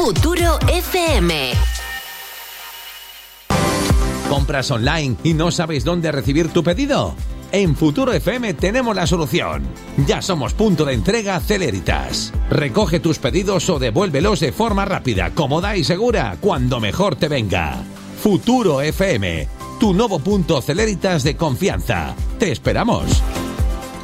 Futuro FM. ¿Compras online y no sabes dónde recibir tu pedido? En Futuro FM tenemos la solución. Ya somos punto de entrega Celeritas. Recoge tus pedidos o devuélvelos de forma rápida, cómoda y segura, cuando mejor te venga. Futuro FM, tu nuevo punto Celeritas de confianza. ¡Te esperamos!